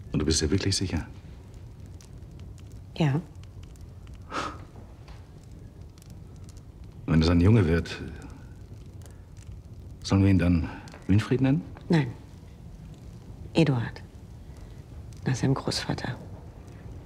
Und du bist dir wirklich sicher? Ja. Wenn es ein Junge wird, sollen wir ihn dann Winfried nennen? Nein. Eduard. Nach seinem Großvater.